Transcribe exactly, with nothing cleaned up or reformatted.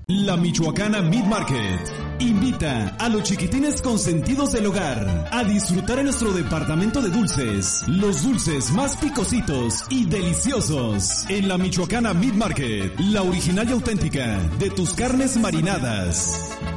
La Michoacana Meat Market invita a los chiquitines consentidos del hogar a disfrutar en nuestro departamento de dulces, los dulces más picositos y deliciosos. En la Michoacana Meat Market, la original y auténtica de tus carnes marinadas.